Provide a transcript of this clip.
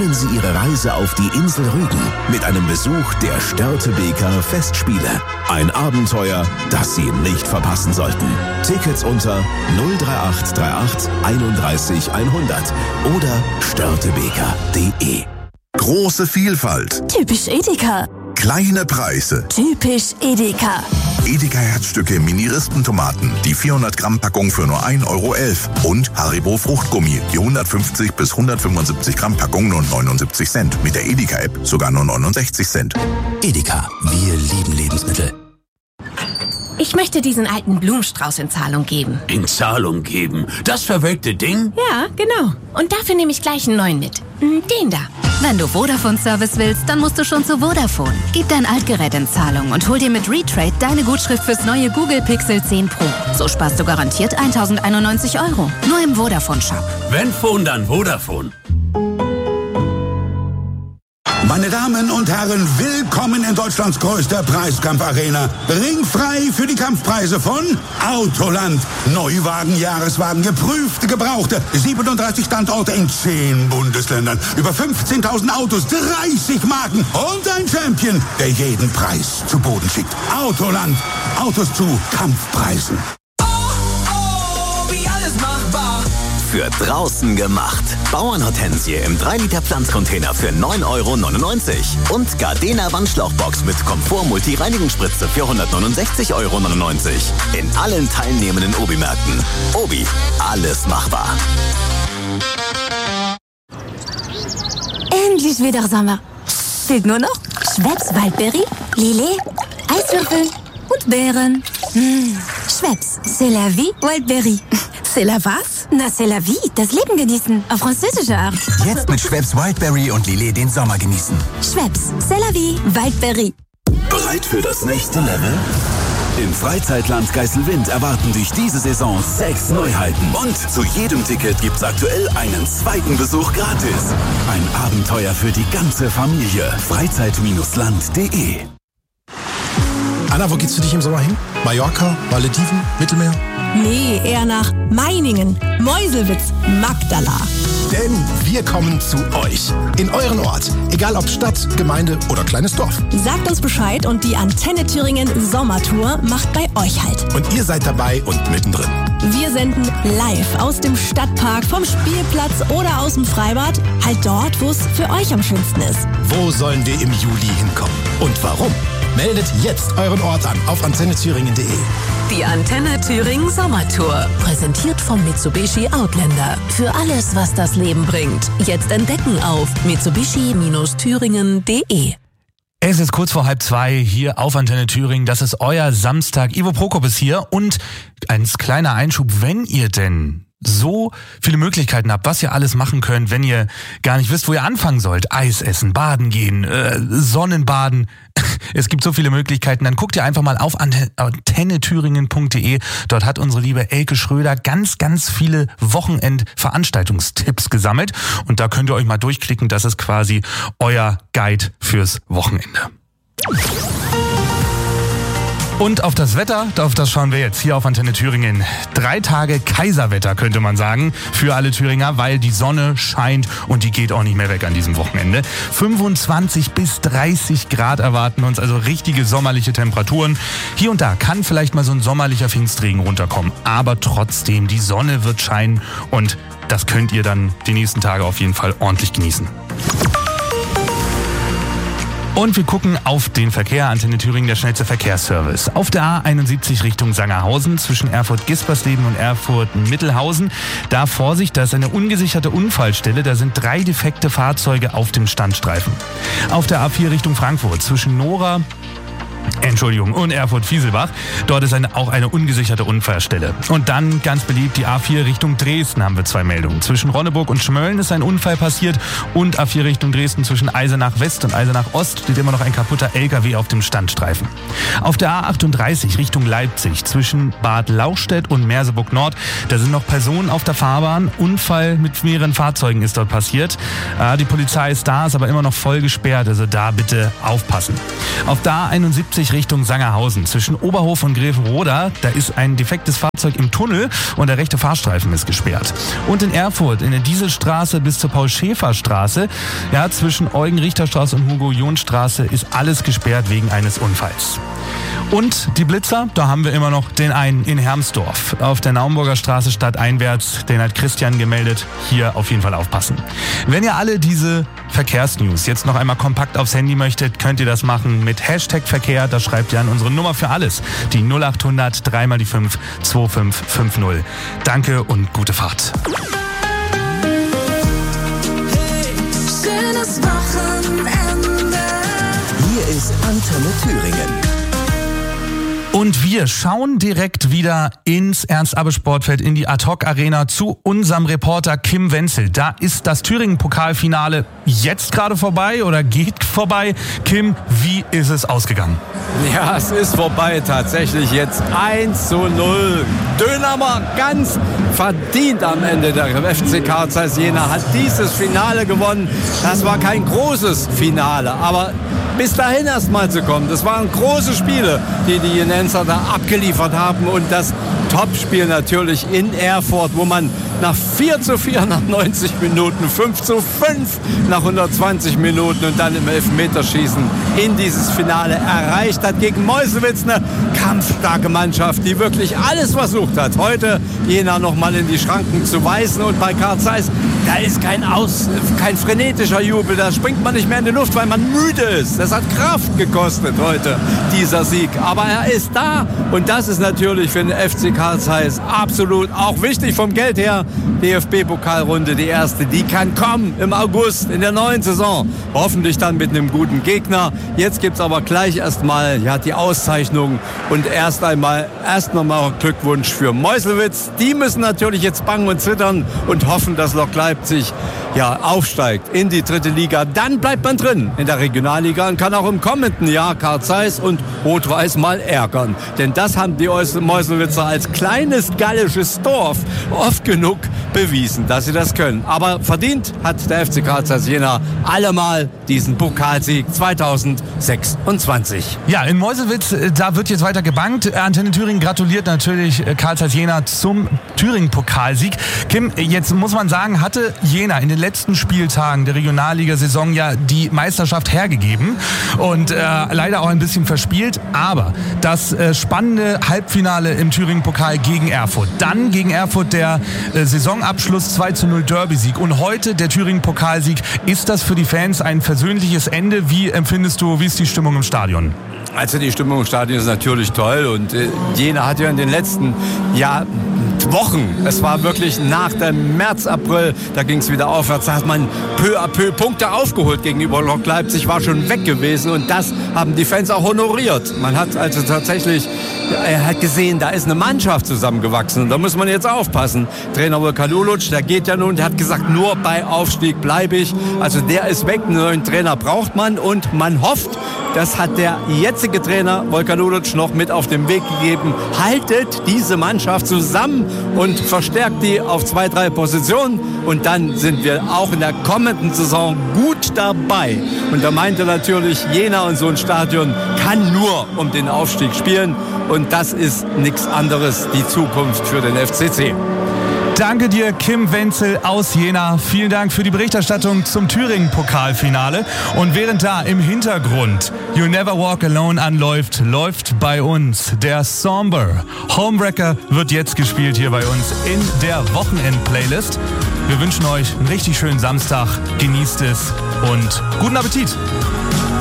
Beginnen Sie Ihre Reise auf die Insel Rügen mit einem Besuch der Störtebeker Festspiele. Ein Abenteuer, das Sie nicht verpassen sollten. Tickets unter 03838 31 100 oder störtebeker.de. Große Vielfalt. Typisch Edeka. Kleine Preise. Typisch Edeka. Edeka Herzstücke Mini-Rispentomaten, die 400 Gramm Packung für nur 1,11 Euro. Und Haribo Fruchtgummi, die 150 bis 175 Gramm Packung nur 79 Cent. Mit der Edeka-App sogar nur 69 Cent. Edeka, wir lieben Lebensmittel. Ich möchte diesen alten Blumenstrauß in Zahlung geben. In Zahlung geben? Das verwelkte Ding? Ja, genau. Und dafür nehme ich gleich einen neuen mit. Den da. Wenn du Vodafone-Service willst, dann musst du schon zu Vodafone. Gib dein Altgerät in Zahlung und hol dir mit Retrade deine Gutschrift fürs neue Google Pixel 10 Pro. So sparst du garantiert 1.091 €. Nur im Vodafone-Shop. Wenn Phone, dann Vodafone. Meine Damen und Herren, willkommen in Deutschlands größter Preiskampfarena. Ringfrei für die Kampfpreise von Autoland. Neuwagen, Jahreswagen, geprüfte, gebrauchte. 37 Standorte in 10 Bundesländern. Über 15.000 Autos, 30 Marken und ein Champion, der jeden Preis zu Boden schickt. Autoland. Autos zu Kampfpreisen. Wie alles machbar. Für draußen gemacht. Bauernhortensie im 3-Liter Pflanzcontainer für 9,99 € und Gardena Wandschlauchbox mit Komfort-Multi-Reinigungsspritze für 169,99 € in allen teilnehmenden Obi-Märkten. Obi, alles machbar. Endlich wieder Sommer. Fehlt nur noch Schweppes Waldberry, Lillet, Eiswürfel und Beeren. Schweppes, c'est la vie, Wildberry. C'est la was? Na, c'est la vie, das Leben genießen, auf französische Art. Jetzt mit Schweppes Wildberry und Lillet den Sommer genießen. Schweppes, c'est la vie, Wildberry. Bereit für das nächste Level? Im Freizeitland Geiselwind erwarten dich diese Saison 6 Neuheiten. Und zu jedem Ticket gibt's aktuell einen zweiten Besuch gratis. Ein Abenteuer für die ganze Familie. Freizeit-land.de. Anna, wo geht's für dich im Sommer hin? Mallorca, Malediven, Mittelmeer? Nee, eher nach Meiningen, Meuselwitz, Magdala. Denn wir kommen zu euch. In euren Ort. Egal ob Stadt, Gemeinde oder kleines Dorf. Sagt uns Bescheid und die Antenne Thüringen Sommertour macht bei euch halt. Und ihr seid dabei und mittendrin. Wir senden live aus dem Stadtpark, vom Spielplatz oder aus dem Freibad. Halt dort, wo es für euch am schönsten ist. Wo sollen wir im Juli hinkommen? Und warum? Meldet jetzt euren Ort an auf antennethüringen.de. Die Antenne Thüringen Sommertour. Präsentiert vom Mitsubishi Outlander. Für alles, was das Leben bringt. Jetzt entdecken auf mitsubishi-thüringen.de. Es ist kurz vor 1:30 hier auf Antenne Thüringen. Das ist euer Samstag. Ivo Prokop ist hier und ein kleiner Einschub, wenn ihr denn so viele Möglichkeiten habt, was ihr alles machen könnt, wenn ihr gar nicht wisst, wo ihr anfangen sollt. Eis essen, baden gehen, Sonnenbaden. Es gibt so viele Möglichkeiten. Dann guckt ihr einfach mal auf antennethüringen.de. Dort hat unsere liebe Elke Schröder ganz, ganz viele Wochenend-Veranstaltungstipps gesammelt. Und da könnt ihr euch mal durchklicken. Das ist quasi euer Guide fürs Wochenende. Und auf das Wetter, auf das schauen wir jetzt hier auf Antenne Thüringen. 3 Tage Kaiserwetter, könnte man sagen, für alle Thüringer, weil die Sonne scheint und die geht auch nicht mehr weg an diesem Wochenende. 25 bis 30 Grad erwarten uns, also richtige sommerliche Temperaturen. Hier und da kann vielleicht mal so ein sommerlicher Pfingstregen runterkommen, aber trotzdem, die Sonne wird scheinen und das könnt ihr dann die nächsten Tage auf jeden Fall ordentlich genießen. Und wir gucken auf den Verkehr. Antenne Thüringen, der schnellste Verkehrsservice. Auf der A71 Richtung Sangerhausen zwischen Erfurt-Gispersleben und Erfurt-Mittelhausen. Da Vorsicht, da ist eine ungesicherte Unfallstelle. Da sind 3 defekte Fahrzeuge auf dem Standstreifen. Auf der A4 Richtung Frankfurt zwischen Nora und Erfurt-Fieselbach. Dort ist auch eine ungesicherte Unfallstelle. Und dann ganz beliebt die A4 Richtung Dresden haben wir 2 Meldungen. Zwischen Ronneburg und Schmölln ist ein Unfall passiert und A4 Richtung Dresden zwischen Eisenach West und Eisenach Ost steht immer noch ein kaputter LKW auf dem Standstreifen. Auf der A38 Richtung Leipzig zwischen Bad Lauchstädt und Merseburg Nord, da sind noch Personen auf der Fahrbahn. Unfall mit mehreren Fahrzeugen ist dort passiert. Die Polizei ist da, ist aber immer noch voll gesperrt, also da bitte aufpassen. Auf der A71 Richtung Sangerhausen. Zwischen Oberhof und Grevenroda, da ist ein defektes Fahrzeug im Tunnel und der rechte Fahrstreifen ist gesperrt. Und in Erfurt, in der Dieselstraße bis zur Paul-Schäfer-Straße, ja, zwischen Eugen-Richter-Straße und Hugo-John-Straße ist alles gesperrt wegen eines Unfalls. Und die Blitzer, da haben wir immer noch den einen in Hermsdorf. Auf der Naumburger Straße stadteinwärts, den hat Christian gemeldet. Hier auf jeden Fall aufpassen. Wenn ihr alle diese Verkehrsnews jetzt noch einmal kompakt aufs Handy möchtet, könnt ihr das machen mit Hashtag Verkehr. Da schreibt ihr an unsere Nummer für alles. Die 0800 3 mal die 5 2550. Danke und gute Fahrt. Hey, schönes Wochenende. Hier ist Antenne Thüringen. Und wir schauen direkt wieder ins Ernst-Abbe-Sportfeld, in die Ad-Hoc-Arena zu unserem Reporter Kim Wenzel. Da ist das Thüringen-Pokalfinale jetzt gerade vorbei oder geht vorbei. Kim, wie ist es ausgegangen? Ja, es ist vorbei tatsächlich jetzt 1:0. Dönamer ganz verdient am Ende. Der FC Karl Zeiss Jena hat dieses Finale gewonnen. Das war kein großes Finale, aber bis dahin erst mal zu kommen. Das waren große Spiele, die die Jenenser da abgeliefert haben. Und das Topspiel natürlich in Erfurt, wo man nach 4:4 nach 90 Minuten, 5:5 nach 120 Minuten und dann im Elfmeterschießen in dieses Finale erreicht hat gegen Meuselwitz, eine kampfstarke Mannschaft, die wirklich alles versucht hat, heute Jena noch mal in die Schranken zu weisen. Und bei Karl Zeiss, da ist kein frenetischer Jubel, da springt man nicht mehr in die Luft, weil man müde ist. Das hat Kraft gekostet heute, dieser Sieg. Aber er ist da und das ist natürlich für den FC Karl Zeiss absolut auch wichtig vom Geld her. DFB-Pokalrunde, die erste, die kann kommen im August in der neuen Saison. Hoffentlich dann mit einem guten Gegner. Jetzt gibt es aber gleich erstmal die Auszeichnung und erst nochmal Glückwunsch für Meuselwitz. Die müssen natürlich jetzt bangen und zittern und hoffen, dass Lok Leipzig aufsteigt in die 3. Liga. Dann bleibt man drin in der Regionalliga und kann auch im kommenden Jahr Karl Zeiss und Rot-Weiß mal ärgern. Denn das haben die Meuselwitzer als kleines gallisches Dorf oft genug bewiesen, dass sie das können. Aber verdient hat der FC Karl Zeiss Jena allemal diesen Pokalsieg 2026. Ja, in Meuselwitz, da wird jetzt weiter gebankt. Antenne Thüringen gratuliert natürlich Karl Zeiss Jena zum Thüringen-Pokalsieg. Kim, jetzt muss man sagen, hatte Jena in den letzten Spieltagen der Regionalliga-Saison ja die Meisterschaft hergegeben und leider auch ein bisschen verspielt. Aber das spannende Halbfinale im Thüringen-Pokal gegen Erfurt. Dann gegen Erfurt der Saisonabschluss 2:0 Derby-Sieg. Und heute der Thüringen-Pokalsieg. Ist das für die Fans ein versöhnliches Ende? Wie empfindest du, wie ist die Stimmung im Stadion? Also die Stimmung im Stadion ist natürlich toll und Jena hat ja in den letzten Wochen, es war wirklich nach dem März, April, da ging es wieder aufwärts, da hat man peu à peu Punkte aufgeholt gegenüber Lok Leipzig, war schon weg gewesen und das haben die Fans auch honoriert. Man hat also tatsächlich gesehen, da ist eine Mannschaft zusammengewachsen und da muss man jetzt aufpassen. Trainer Volkanulic, der geht ja nun, der hat gesagt, nur bei Aufstieg bleibe ich. Also der ist weg, einen neuen Trainer braucht man und man hofft, das hat der jetzige Trainer Volkanulic noch mit auf den Weg gegeben. Haltet diese Mannschaft zusammen und verstärkt die auf 2, 3 Positionen und dann sind wir auch in der kommenden Saison gut dabei. Und da meinte natürlich Jena und so ein Stadion kann nur um den Aufstieg spielen und das ist nichts anderes, die Zukunft für den FCC. Danke dir, Kim Wenzel aus Jena. Vielen Dank für die Berichterstattung zum Thüringen-Pokalfinale. Und während da im Hintergrund You Never Walk Alone anläuft, läuft bei uns der Somber. Homewrecker wird jetzt gespielt hier bei uns in der Wochenend-Playlist. Wir wünschen euch einen richtig schönen Samstag. Genießt es und guten Appetit.